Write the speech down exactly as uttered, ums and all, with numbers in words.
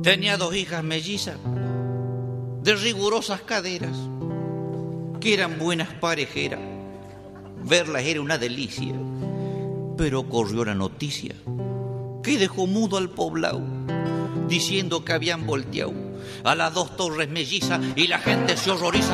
Tenía dos hijas mellizas de rigurosas caderas, que eran buenas parejeras. Verlas era una delicia, pero corrió la noticia que dejó mudo al poblado, diciendo que habían volteado a las dos torres mellizas, y la gente se horroriza